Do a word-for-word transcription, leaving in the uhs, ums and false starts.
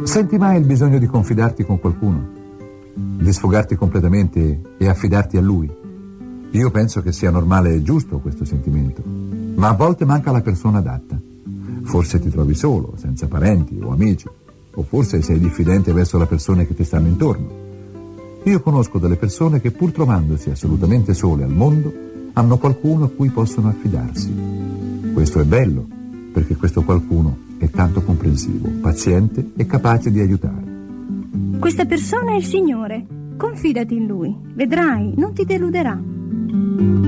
Senti mai il bisogno di confidarti con qualcuno? Di sfogarti completamente e affidarti a lui? Io penso che sia normale e giusto questo sentimento, ma a volte manca la persona adatta. Forse ti trovi solo, senza parenti o amici, o forse sei diffidente verso le persone che ti stanno intorno. Io conosco delle persone che, pur trovandosi assolutamente sole al mondo, hanno qualcuno a cui possono affidarsi. Questo è bello, perché questo qualcuno è tanto comprensivo, paziente e capace di aiutare. Questa persona è il Signore. Confidati in Lui. Vedrai, non ti deluderà.